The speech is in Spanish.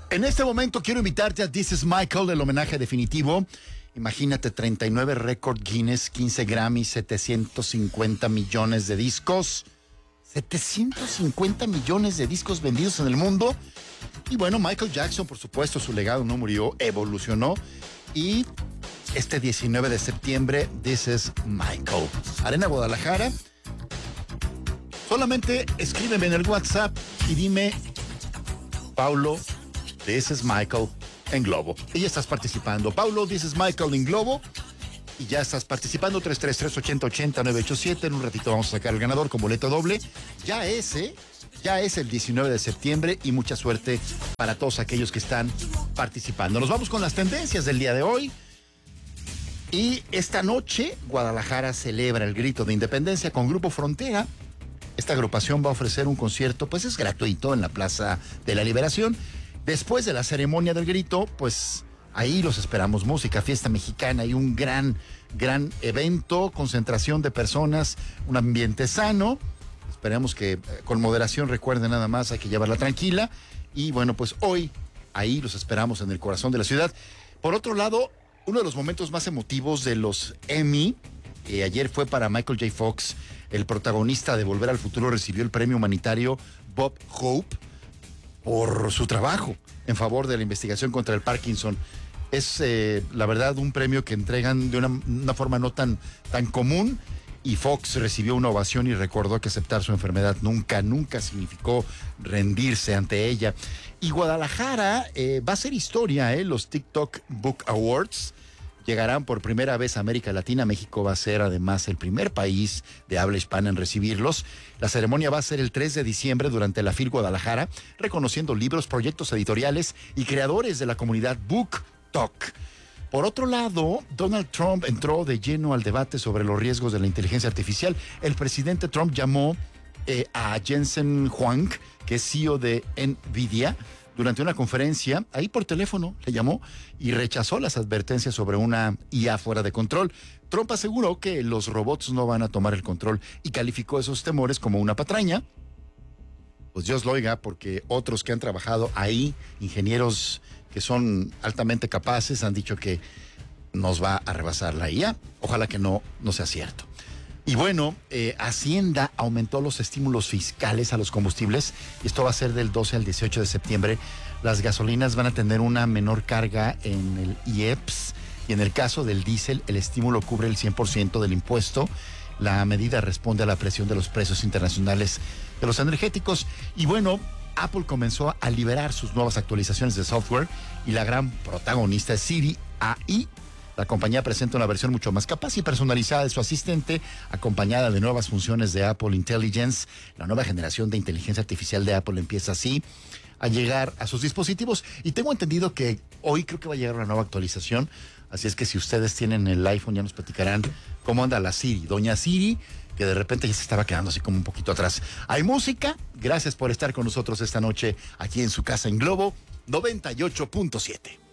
En este momento quiero invitarte a This is Michael, el homenaje definitivo. Imagínate, 39 récord Guinness, 15 Grammys, 750 millones de discos. 750 millones de discos vendidos en el mundo. Y bueno, Michael Jackson, por supuesto, su legado no murió, evolucionó. Y este 19 de septiembre, This is Michael. Arena Guadalajara. Solamente escríbeme en el WhatsApp y dime, Paulo, This is Michael en Globo. Y ya estás participando. Paulo, This is Michael en Globo. Y ya estás participando. 333-8080-987. En un ratito vamos a sacar el ganador con boleto doble. Ya es el 19 de septiembre y mucha suerte para todos aquellos que están participando. Nos vamos con las tendencias del día de hoy. Y esta noche, Guadalajara celebra el grito de independencia con Grupo Frontera. Esta agrupación va a ofrecer un concierto, pues es gratuito en la Plaza de la Liberación. Después de la ceremonia del grito, pues ahí los esperamos. Música, fiesta mexicana y un gran evento, concentración de personas, un ambiente sano. Esperemos que con moderación, recuerden nada más, hay que llevarla tranquila. Y bueno, pues hoy ahí los esperamos en el corazón de la ciudad. Por otro lado, uno de los momentos más emotivos de los Emmy, ayer fue para Michael J. Fox, el protagonista de Volver al Futuro, recibió el premio humanitario Bob Hope por su trabajo en favor de la investigación contra el Parkinson. Es, la verdad, un premio que entregan de una forma no tan común, y Fox recibió una ovación y recordó que aceptar su enfermedad nunca significó rendirse ante ella. Y Guadalajara va a ser historia, los TikTok Book Awards. Llegarán por primera vez a América Latina. México va a ser además el primer país de habla hispana en recibirlos. La ceremonia va a ser el 3 de diciembre durante la FIL Guadalajara, reconociendo libros, proyectos editoriales y creadores de la comunidad BookTok. Por otro lado, Donald Trump entró de lleno al debate sobre los riesgos de la inteligencia artificial. El presidente Trump llamó a Jensen Huang, que es CEO de NVIDIA, durante una conferencia, ahí por teléfono le llamó y rechazó las advertencias sobre una IA fuera de control. Trump aseguró que los robots no van a tomar el control y calificó esos temores como una patraña. Pues Dios lo oiga, porque otros que han trabajado ahí, ingenieros que son altamente capaces, han dicho que nos va a rebasar la IA. Ojalá que no sea cierto. Y bueno, Hacienda aumentó los estímulos fiscales a los combustibles. Esto va a ser del 12 al 18 de septiembre. Las gasolinas van a tener una menor carga en el IEPS, y en el caso del diésel, el estímulo cubre el 100% del impuesto. La medida responde a la presión de los precios internacionales de los energéticos. Y bueno, Apple comenzó a liberar sus nuevas actualizaciones de software, y la gran protagonista es Siri AI. La compañía presenta una versión mucho más capaz y personalizada de su asistente, acompañada de nuevas funciones de Apple Intelligence. La nueva generación de inteligencia artificial de Apple empieza así a llegar a sus dispositivos, y tengo entendido que hoy creo que va a llegar una nueva actualización. Así es que si ustedes tienen el iPhone, ya nos platicarán cómo anda la Siri, doña Siri, que de repente ya se estaba quedando así como un poquito atrás. Hay música. Gracias por estar con nosotros esta noche aquí en su casa en Globo 98.7.